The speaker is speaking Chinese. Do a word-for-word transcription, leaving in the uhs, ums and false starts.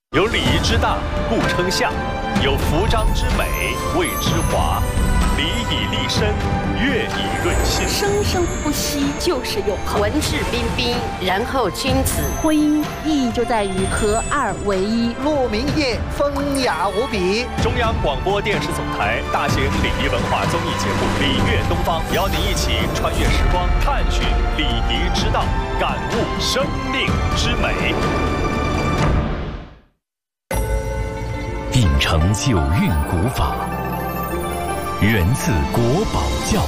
有礼仪之大，故称相；有服装之美，谓之华。礼以立身，乐以润心。 生生不息，就是永恒。 文质彬彬，然后君子。 婚姻意义就在于合二为一。 鹿鸣夜，风雅无比。 中央广播电视总台大型礼仪文化综艺节目《礼乐东方》，邀您一起穿越时光，探寻礼仪之道，感悟生命之美。 秉承九韵古法，源自国宝教，